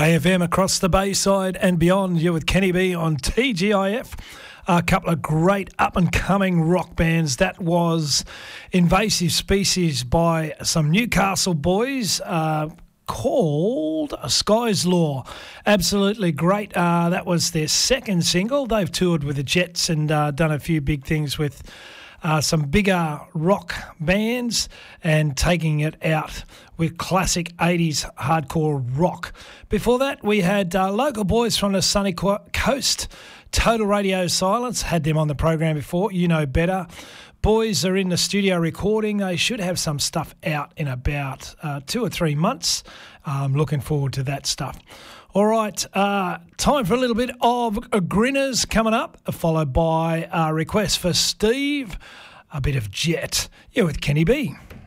Bay FM across the Bayside and beyond. You're with Kenny B on TGIF. A couple of great up-and-coming rock bands. That was Invasive Species by some Newcastle boys called Sky's Law. Absolutely great. That was their second single. They've toured with the Jets and done a few big things with some bigger rock bands and taking it out with classic 80s hardcore rock. Before that, we had local boys from the sunny coast, Total Radio Silence. Had them on the program before. You know better. Boys are in the studio recording. They should have some stuff out in about 2 or 3 months. I'm looking forward to that stuff. All right, time for a little bit of Grinners coming up, followed by a request for Steve, a bit of Jet. You're with Kenny B.